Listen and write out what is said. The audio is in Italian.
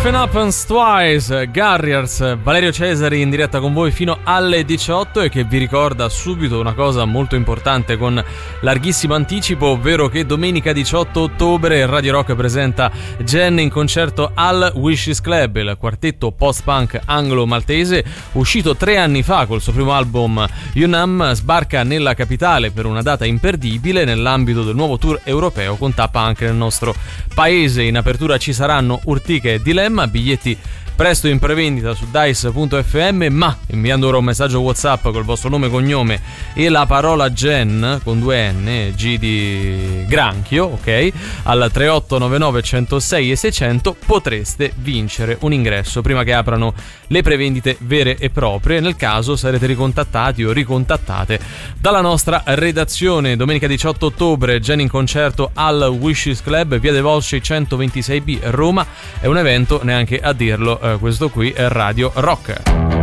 Nothing Happens Twice, Garriers, Valerio Cesari in diretta con voi fino alle 18 e che vi ricorda subito una cosa molto importante con larghissimo anticipo, ovvero che domenica 18 ottobre Radio Rock presenta Gen in concerto al Wishes Club, il quartetto post-punk anglo-maltese uscito 3 anni fa col suo primo album Unam, sbarca nella capitale per una data imperdibile nell'ambito del nuovo tour europeo con tappa anche nel nostro paese. In apertura ci saranno Urtica e Dilemma, biglietti presto in prevendita su dice.fm, ma inviando ora un messaggio WhatsApp col vostro nome, cognome e la parola Gen con 2 N, G di granchio, ok, al 3899 106 e 600 potreste vincere un ingresso prima che aprano le prevendite vere e proprie. Nel caso sarete ricontattati o ricontattate dalla nostra redazione. Domenica 18 ottobre Gen in concerto al Wishes Club, via dei Volsci 126B, Roma. È un evento, neanche a dirlo, questo qui è Radio Rock.